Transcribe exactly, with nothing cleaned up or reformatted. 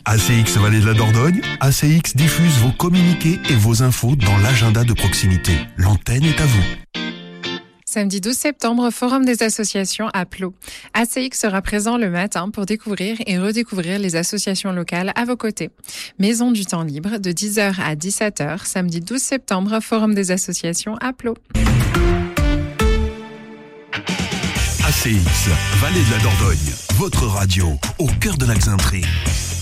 A C X Vallée de la Dordogne, A C X diffuse vos communiqués et vos infos dans l'agenda de proximité. L'antenne est à vous. Samedi douze septembre, Forum des associations à Plot. A C X sera présent le matin pour découvrir et redécouvrir les associations locales à vos côtés. Maison du temps libre de dix heures à dix-sept heures, samedi douze septembre, Forum des associations à Plot. A C X, Vallée de la Dordogne, votre radio, au cœur de la Xainterie.